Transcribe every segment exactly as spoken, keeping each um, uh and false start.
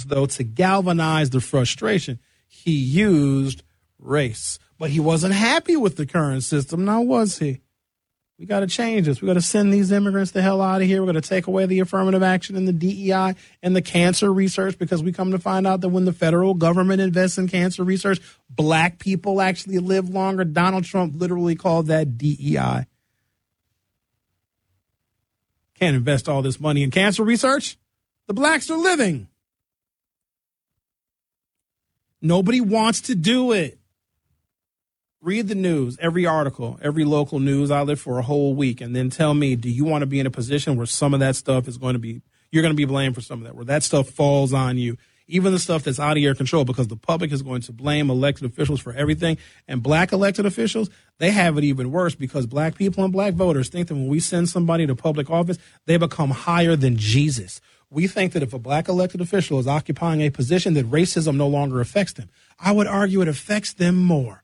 though, to galvanize the frustration, he used race. But he wasn't happy with the current system, now was he? We got to change this. We got to send these immigrants the hell out of here. We're going to take away the affirmative action and the D E I and the cancer research, because we come to find out that when the federal government invests in cancer research, black people actually live longer. Donald Trump literally called that D E I. Can't invest all this money in cancer research. The blacks are living. Nobody wants to do it. Read the news, every article, every local news outlet for a whole week, and then tell me, do you want to be in a position where some of that stuff is going to be, you're going to be blamed for some of that, where that stuff falls on you, even the stuff that's out of your control, because the public is going to blame elected officials for everything. And black elected officials, they have it even worse, because black people and black voters think that when we send somebody to public office, they become higher than Jesus. We think that if a black elected official is occupying a position, that racism no longer affects them. I would argue it affects them more.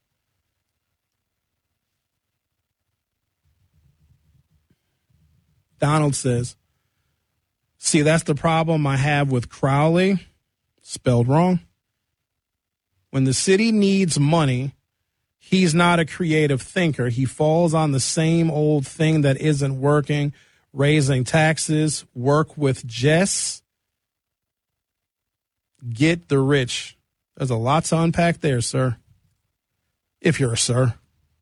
Donald says, see, that's the problem I have with Crowley. Spelled wrong. When the city needs money, he's not a creative thinker. He falls on the same old thing that isn't working. Raising taxes, work with Jess, get the rich. There's a lot to unpack there, sir. If you're a sir.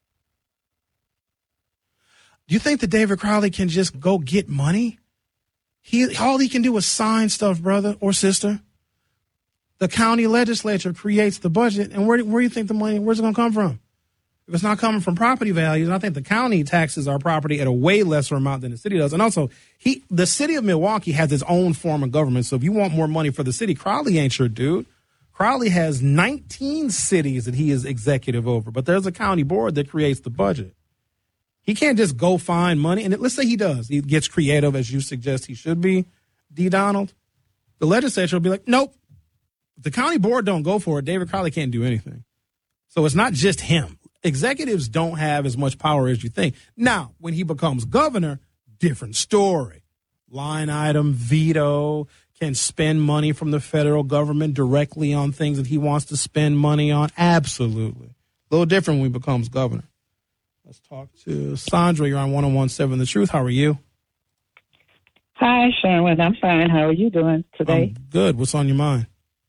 Do you think that David Crowley can just go get money? He all he can do is sign stuff, brother or sister. The county legislature creates the budget, and where, where do you think the money, where's it going to come from? If it's not coming from property values, and I think the county taxes our property at a way lesser amount than the city does. And also, he the city of Milwaukee has its own form of government, so if you want more money for the city, Crowley ain't your dude. Crowley has nineteen cities that he is executive over, but there's a county board that creates the budget. He can't just go find money. And let's say he does. He gets creative, as you suggest he should be, D. Donald. The legislature will be like, nope. If the county board don't go for it, David Crowley can't do anything. So it's not just him. Executives don't have as much power as you think. Now, when he becomes governor, different story. Line item, veto, can spend money from the federal government directly on things that he wants to spend money on. Absolutely. A little different when he becomes governor. Let's talk to Sandra. You're on one oh one point seven The Truth. How are you? Hi, Sherwin. I'm fine. How are you doing today? I'm good. What's on your mind?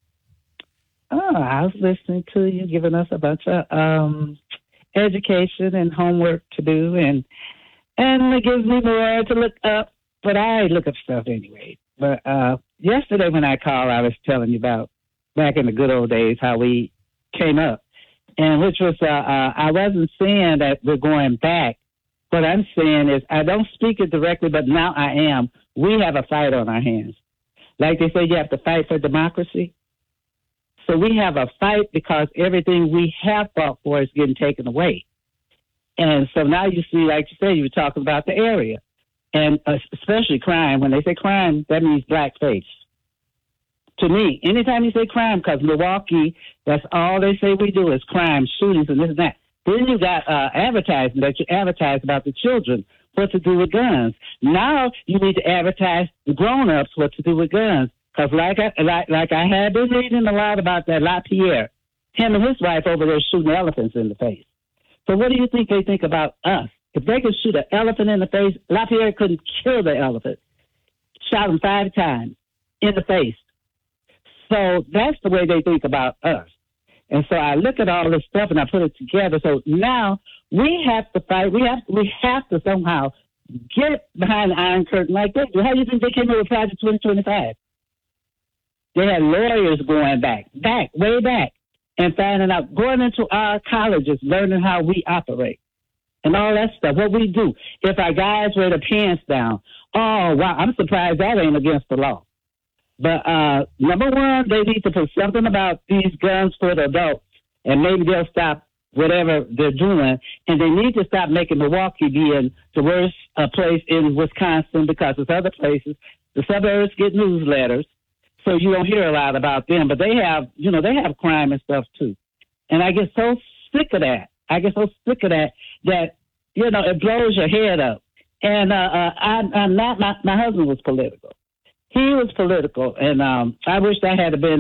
Oh, I was listening to you giving us a bunch of um, education and homework to do, and and it gives me more to look up. But I look up stuff anyway. But uh, yesterday when I called, I was telling you about back in the good old days how we came up. And which was, uh, uh, I wasn't saying that we're going back. What I'm saying is, I don't speak it directly, but now I am. We have a fight on our hands. Like they say, you have to fight for democracy. So we have a fight because everything we have fought for is getting taken away. And so now you see, like you said, you were talking about the area. And uh, especially crime. When they say crime, that means blackface. To me, anytime you say crime, because Milwaukee, that's all they say we do is crime, shootings, and this and that. Then you got uh, advertising that you advertise about the children, what to do with guns. Now you need to advertise the grown-ups what to do with guns. Because like I, like, like I had been reading a lot about that LaPierre, him and his wife over there shooting elephants in the face. So what do you think they think about us? If they could shoot an elephant in the face, LaPierre couldn't kill the elephant. Shot him five times in the face. So that's the way they think about us. And so I look at all this stuff and I put it together. So now we have to fight. We have we have to somehow get behind the Iron Curtain like they do. How do you think they came up with Project twenty twenty-five? They had lawyers going back, back, way back, and finding out, going into our colleges, learning how we operate and all that stuff, what we do. If our guys wear their pants down, oh, wow, I'm surprised that ain't against the law. But uh, number one, they need to put something about these guns for the adults, and maybe they'll stop whatever they're doing. And they need to stop making Milwaukee being the worst uh, place in Wisconsin, because there's other places. The suburbs get newsletters, so you don't hear a lot about them. But they have, you know, they have crime and stuff too. And I get so sick of that. I get so sick of that that, you know, it blows your head up. And uh, uh, I, I'm not, my, my husband was political. He was political, and um, I wish I had been